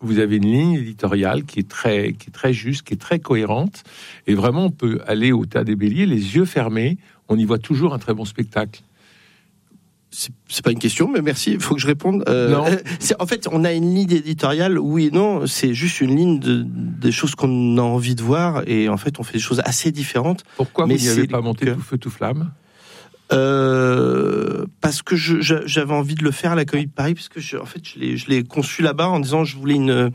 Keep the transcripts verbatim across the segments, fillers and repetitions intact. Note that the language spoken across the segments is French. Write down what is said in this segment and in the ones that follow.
vous avez une ligne éditoriale qui est très, qui est très juste, qui est très cohérente. Et vraiment, on peut aller au Théâtre des Béliers, les yeux fermés, on y voit toujours un très bon spectacle. C'est, c'est pas une question, mais merci, il faut que je réponde. Euh, non. C'est, en fait, on a une ligne éditoriale, oui et non, c'est juste une ligne de, des choses qu'on a envie de voir, et en fait, on fait des choses assez différentes. Pourquoi mais vous n'y avez pas monté Tout Feu, Tout Flamme ? Euh, parce que je, je, j'avais envie de le faire à la Comédie de Paris, parce que je, en fait, je l'ai, je l'ai conçu là-bas en disant je voulais une,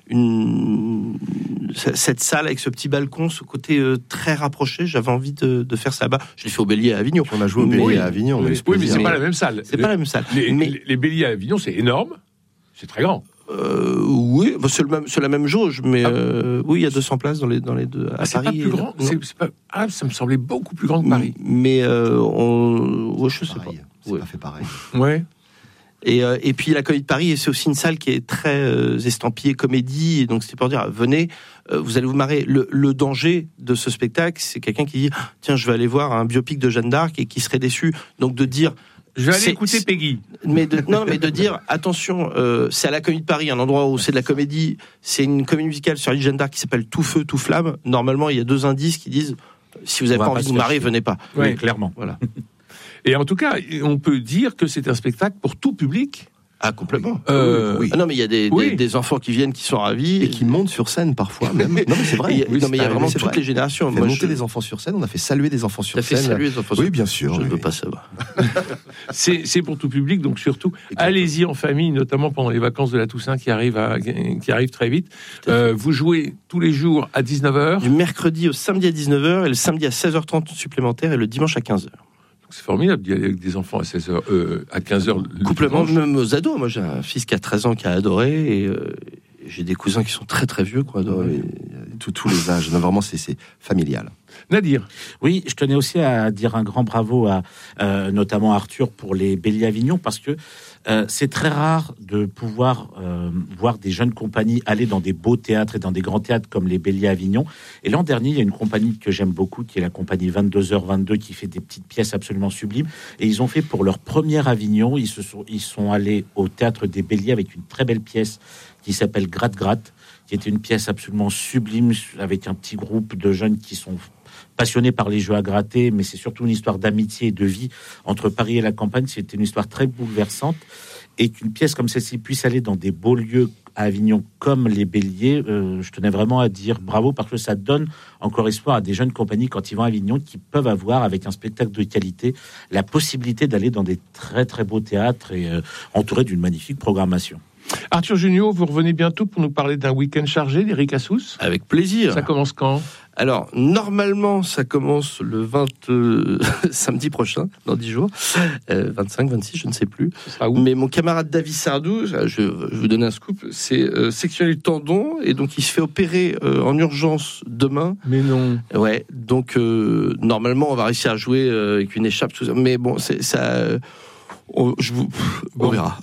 une cette salle avec ce petit balcon, ce côté euh, très rapproché. J'avais envie de, de faire ça là-bas. Je l'ai fait au Bélier à Avignon. On a joué au Bélier oui, à Avignon. Oui, oui, mais c'est mais pas la même salle. C'est le, pas la même salle. Les, mais les, les Béliers à Avignon, c'est énorme, c'est très grand. Euh, oui, bah c'est, le même, c'est la même jauge, mais ah, euh, oui, il y a deux cents places dans les, dans les deux. À ah, c'est Paris, pas plus grand. C'est, c'est pas, ah, ça me semblait beaucoup plus grand que Paris. Mais euh, on, ouais, je sais pareil, pas. C'est ouais. pas fait pareil. Ouais. Et, euh, et puis la Comédie de Paris, c'est aussi une salle qui est très euh, estampillée comédie, et donc c'est pour dire, venez, euh, vous allez vous marrer. Le, le danger de ce spectacle, c'est quelqu'un qui dit, tiens, je vais aller voir un biopic de Jeanne d'Arc et qui serait déçu. Donc de dire, je vais aller c'est, écouter Peggy. Mais de, non, mais de dire, attention, euh, c'est à la Comédie de Paris, un endroit où c'est de la comédie, c'est une comédie musicale sur l'île Jeanne d'Arc qui s'appelle Tout Feu, Tout Flamme. Normalement, il y a deux indices qui disent, si vous n'avez pas envie de vous marrer, venez pas. Oui, oui, clairement. Voilà. Et en tout cas, on peut dire que c'est un spectacle pour tout public. Ah, complètement. Euh, oui. Ah non, mais il y a des, oui. des, des enfants qui viennent, qui sont ravis. Et qui montent sur scène parfois, même. Non, mais c'est vrai. Et, oui, non, mais il y a vraiment c'est toutes vrai. les générations. On a fait Moi, monter je... des enfants sur scène, on a fait saluer des enfants sur T'as scène. fait saluer des enfants sur Oui, scène. bien sûr. Je ne oui, veux oui. pas savoir. c'est, c'est pour tout public, donc surtout, Exactement. Allez-y en famille, notamment pendant les vacances de la Toussaint qui arrivent, à, qui arrivent très vite. Euh, vous jouez tous les jours à dix-neuf heures. Du mercredi au samedi à dix-neuf heures, et le samedi à seize heures trente supplémentaire, et le dimanche à quinze heures. C'est formidable d'y aller avec des enfants à seize heures, euh, à quinze heures. Couplement, même aux ados. Moi, j'ai un fils qui a treize ans qui a adoré, et euh, j'ai des cousins qui sont très très vieux qui ont adoré. Tous, tous les âges. Non, vraiment, c'est, c'est familial. Nadir. Oui, je tenais aussi à dire un grand bravo à euh, notamment Arthur pour les Béliers Avignon, parce que euh, c'est très rare de pouvoir euh, voir des jeunes compagnies aller dans des beaux théâtres et dans des grands théâtres comme les Béliers Avignon. Et l'an dernier, il y a une compagnie que j'aime beaucoup, qui est la compagnie vingt-deux heures vingt-deux, qui fait des petites pièces absolument sublimes. Et ils ont fait pour leur première Avignon, ils se sont, ils sont allés au théâtre des Béliers avec une très belle pièce qui s'appelle Gratte Gratte, qui était une pièce absolument sublime avec un petit groupe de jeunes qui sont passionnés par les jeux à gratter, mais c'est surtout une histoire d'amitié et de vie entre Paris et la campagne. C'était une histoire très bouleversante, et qu'une pièce comme celle-ci puisse aller dans des beaux lieux à Avignon comme les Béliers, euh, je tenais vraiment à dire bravo, parce que ça donne encore espoir à des jeunes compagnies quand ils vont à Avignon, qui peuvent avoir, avec un spectacle de qualité, la possibilité d'aller dans des très très beaux théâtres et euh, entourés d'une magnifique programmation. Arthur Junio, vous revenez bientôt pour nous parler d'un week-end chargé d'Éric Assous. Avec plaisir. Ça commence quand ? Alors, normalement, ça commence le vingt, euh, samedi prochain, dans dix jours. Euh, vingt-cinq, vingt-six, je ne sais plus. Mais mon camarade David Sardou, je, je vais vous donner un scoop, c'est euh, sectionné le tendon, et donc il se fait opérer euh, en urgence demain. Mais non. Ouais, donc euh, normalement, on va réussir à jouer euh, avec une écharpe, tout ça. Mais bon, c'est ça... Euh, On, je vous, on verra.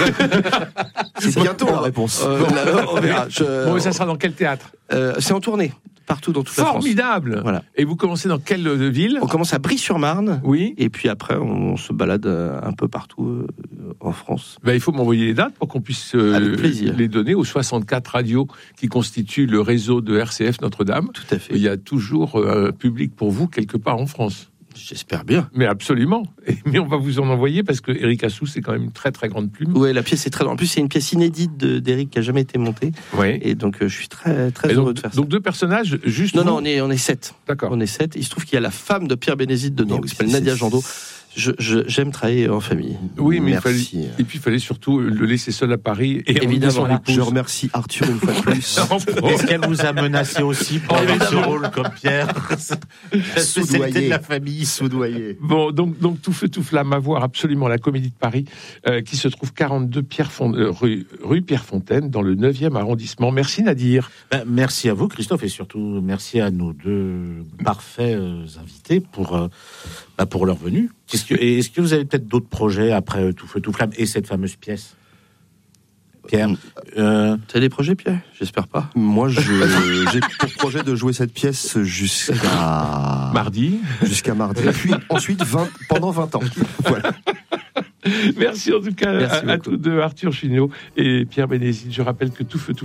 C'est bientôt la réponse. Euh, là, on verra. Je, bon, mais ça sera dans quel théâtre ? euh, C'est en tournée, partout dans toute la France. Formidable. Voilà. Et vous commencez dans quelle ville ? On commence à Brie-sur-Marne. Oui. Et puis après, on se balade un peu partout euh, en France. Ben, il faut m'envoyer les dates pour qu'on puisse euh, Avec plaisir. les donner aux soixante-quatre radios qui constituent le réseau de R C F Notre-Dame. Tout à fait. Il y a toujours un public pour vous quelque part en France. J'espère bien. Mais absolument. Et, mais on va vous en envoyer parce que Éric Assous, c'est quand même une très très grande plume. Oui, la pièce est très. En plus, c'est une pièce inédite de, d'Éric qui a jamais été montée. Oui. Et donc, euh, je suis très très Et heureux donc, de faire ça. donc deux personnages juste. Non, vous... non, on est on est sept. D'accord. On est sept. Il se trouve qu'il y a la femme de Pierre Bénézide dedans, Oui, qui s'appelle c'est, Nadia c'est, Jandot. Je, je, j'aime travailler en famille. Oui, mais Merci. il fallait, et puis il fallait surtout le laisser seul à Paris. Et Évidemment. son épouse. Je remercie Arthur une fois de plus. Est-ce qu'elle vous a menacé aussi pour avoir ce rôle comme Pierre ? La spécialité de la famille. Soudoyé. Bon, donc, donc tout feu, tout flamme à voir absolument la Comédie de Paris, euh, qui se trouve quarante-deux Pierre Font- euh, rue, rue Pierrefontaine, dans le neuvième arrondissement. Merci Nadir. Ben, merci à vous, Christophe, et surtout merci à nos deux parfaits euh, invités pour, euh, ben, pour leur venue. Est-ce que, et est-ce que vous avez peut-être d'autres projets après euh, Tout feu, tout flamme et cette fameuse pièce ? Pierre, euh, Tu as des projets, Pierre ? J'espère pas. Moi, je, j'ai pour projet de jouer cette pièce jusqu'à Mardi. Jusqu'à mardi. Et puis ensuite, vingt, pendant vingt ans. Voilà. Merci en tout cas Merci à, à tous deux, Arthur Junio et Pierre Bénézide. Je rappelle que Tout feu, tout